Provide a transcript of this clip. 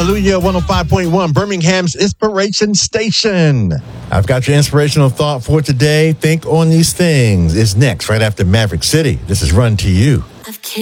Hallelujah 105.1, Birmingham's Inspiration Station. I've got your inspirational thought for today. Think on these things. It's next, right after Maverick City. This is Run to You.